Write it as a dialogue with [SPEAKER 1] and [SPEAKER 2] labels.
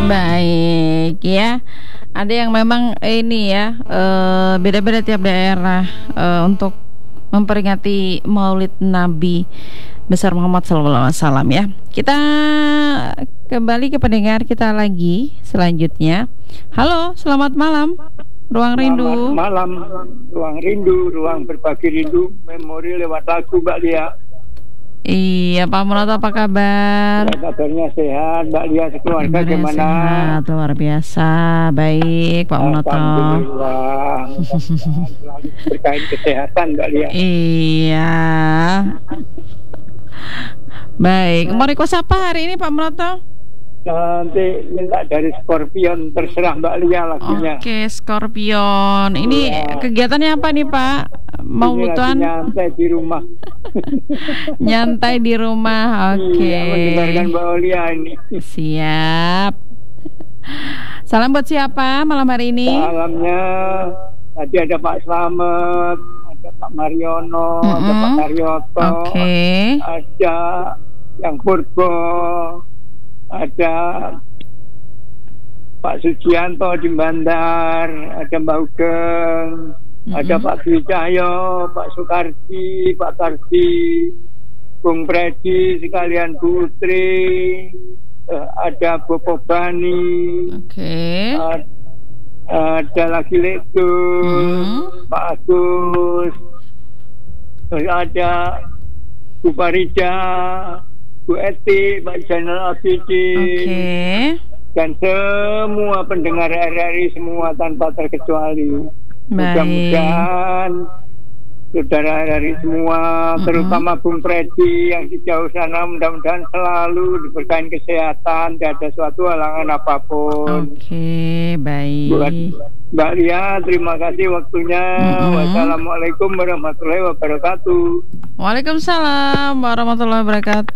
[SPEAKER 1] Baik ya. Ada yang memang ini ya beda-beda tiap daerah untuk memperingati Maulid Nabi besar Muhammad SAW ya. Kita kembali ke pendengar kita lagi selanjutnya. Halo, selamat malam. Ruang Rindu.
[SPEAKER 2] Selamat malam, Ruang Rindu, ruang berbagi rindu, memori lewat lagu Mbak Lia.
[SPEAKER 1] Iya, Pak Munoto apa kabar?
[SPEAKER 2] Ya, kabarnya sehat, Mbak Lia sekeluarga
[SPEAKER 1] Kabarnya
[SPEAKER 2] gimana?
[SPEAKER 1] sehat, luar biasa. Baik, Pak Munoto.
[SPEAKER 2] Alhamdulillah. Selalu berkain kesehatan Mbak Lia.
[SPEAKER 1] Iya. Baik, mau request apa hari ini Pak Munoto?
[SPEAKER 2] Nanti minta dari Scorpion, terserah Mbak Lia lagunya.
[SPEAKER 1] Oke, Scorpion. Ini
[SPEAKER 2] Ya.
[SPEAKER 1] Kegiatannya apa nih Pak? Mau
[SPEAKER 2] Ini lagi
[SPEAKER 1] butuhan
[SPEAKER 2] nyantai di rumah.
[SPEAKER 1] nyantai di rumah. Oke.
[SPEAKER 2] Iya, mendengarkan Mbak Lia ini.
[SPEAKER 1] Siap. Salam buat siapa malam hari ini?
[SPEAKER 2] Salamnya tadi ada Pak Slamet, ada Pak Mariono, ada Pak Karyoto,
[SPEAKER 1] Oke.
[SPEAKER 2] ada yang Purbo, ada Pak Sujianto di Bandar, ada Mbak Ugeng, ada Pak Dwi Cahyo, Pak Sukardi, Pak Kardi, Bung Predi, sekalian Putri, ada Bopo Bani,
[SPEAKER 1] Oke.
[SPEAKER 2] ada lagi Lektus, Pak Agus, terus ada Bu Parija, Bu Eti, Pak Jainal Abidin,
[SPEAKER 1] Oke.
[SPEAKER 2] dan semua pendengar RRI semua tanpa terkecuali.
[SPEAKER 1] Baik.
[SPEAKER 2] Mudah-mudahan saudara RRI semua, terutama Bung Predi yang di jauh sana, mudah-mudahan selalu diberikan kesehatan, tidak ada suatu halangan apapun.
[SPEAKER 1] Oke, baik.
[SPEAKER 2] Buat Mbak Lia, terima kasih waktunya. Wassalamualaikum warahmatullahi wabarakatuh.
[SPEAKER 1] Waalaikumsalam warahmatullahi wabarakatuh.